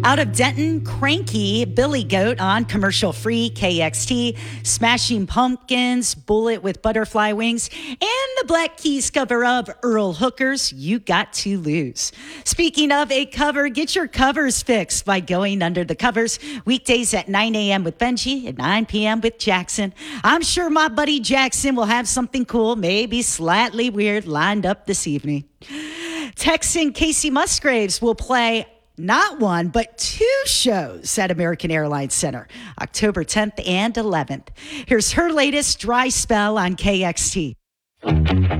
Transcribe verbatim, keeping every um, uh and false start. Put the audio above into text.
Out of Denton, Cranky, Billy Goat on commercial free K X T, Smashing Pumpkins, Bullet with Butterfly Wings, and the Black Keys cover of Earl Hooker's You Got to Lose. Speaking of a cover, get your covers fixed by going under the covers weekdays at nine a.m. with Benji, at nine p.m. with Jackson. I'm sure my buddy Jackson will have something cool, maybe slightly weird, lined up this evening. Texan Casey Musgraves will play not one, but two shows at American Airlines Center, October tenth and eleventh. Here's her latest Dry Spell on K X T.